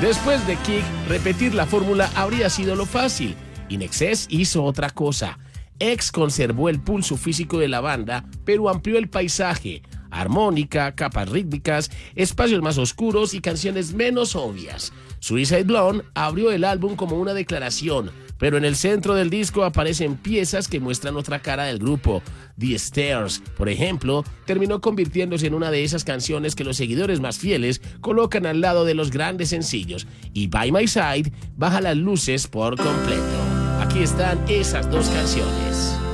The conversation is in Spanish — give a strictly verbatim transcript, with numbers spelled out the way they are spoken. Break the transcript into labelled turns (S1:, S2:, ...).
S1: Después de Kick, repetir la fórmula habría sido lo fácil. In Excess hizo otra cosa. X conservó el pulso físico de la banda, pero amplió el paisaje. Armónica, capas rítmicas, espacios más oscuros y canciones menos obvias. Suicide Blonde abrió el álbum como una declaración, pero en el centro del disco aparecen piezas que muestran otra cara del grupo. The Stairs, por ejemplo, terminó convirtiéndose en una de esas canciones que los seguidores más fieles colocan al lado de los grandes sencillos, y By My Side baja las luces por completo. Aquí están esas dos canciones.